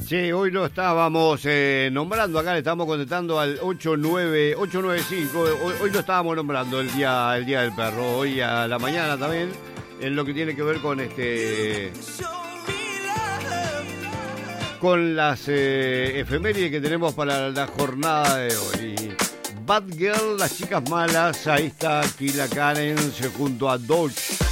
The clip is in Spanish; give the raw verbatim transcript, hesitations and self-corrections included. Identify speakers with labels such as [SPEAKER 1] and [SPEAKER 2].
[SPEAKER 1] Sí, hoy lo estábamos eh, nombrando acá, le estamos contestando al ocho nueve ocho nueve cinco. Hoy, hoy lo estábamos nombrando el día, el día del perro, hoy a la mañana también, en lo que tiene que ver con este con las eh, efemérides que tenemos para la jornada de hoy. Bad Girl, las chicas malas, ahí está Killa Karen junto a Dodge.